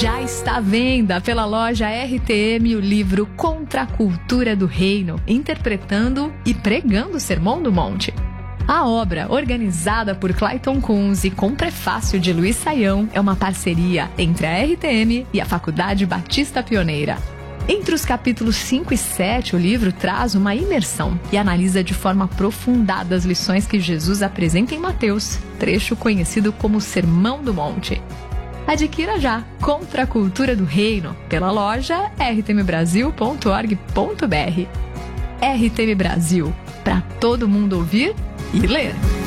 Já está à venda pela loja RTM o livro Contra a Cultura do Reino, interpretando e pregando o Sermão do Monte. A obra, organizada por Clayton Kunz e com prefácio de Luiz Saião, é uma parceria entre a RTM e a Faculdade Batista Pioneira. Entre os capítulos 5 e 7, o livro traz uma imersão e analisa de forma aprofundada as lições que Jesus apresenta em Mateus, trecho conhecido como Sermão do Monte. Adquira já Contra a Cultura do Reino pela loja rtmbrasil.org.br. RTM Brasil, para todo mundo ouvir e ler.